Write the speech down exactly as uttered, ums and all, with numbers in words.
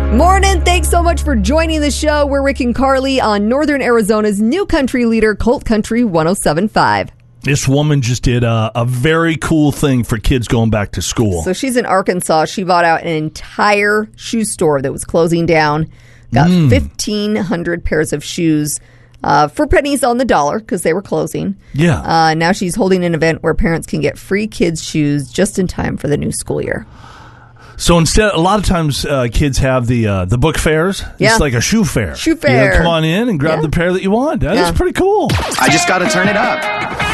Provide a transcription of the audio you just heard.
Morning. Thanks so much for joining the show. We're Rick and Carly on Northern Arizona's new country leader, Colt Country one oh seven point five. This woman just did a, a very cool thing for kids going back to school. So she's in Arkansas. She bought out an entire shoe store that was closing down. Got mm. fifteen hundred pairs of shoes uh, for pennies on the dollar because they were closing. Yeah. Uh, now she's holding an event where parents can get free kids' shoes just in time for the new school year. So instead, a lot of times uh, kids have the uh, the book fairs. Yeah. It's like a shoe fair. Shoe fair. You know, come on in and grab yeah. the pair that you want. That yeah. is pretty cool. I just got to turn it up.